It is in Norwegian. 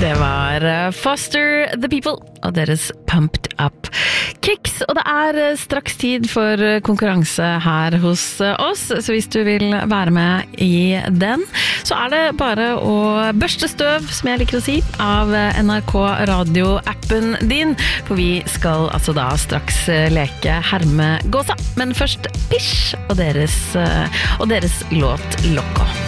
Det var Foster the People og deres Pumped Up Kicks, og det straks tid for konkurranse her hos oss, så hvis du vil være med i den, så det bare å børste støv, som jeg liker å si, av NRK Radio-appen din, for vi skal altså da straks leke Herme Gåsa, men først Pish og deres låt Loco.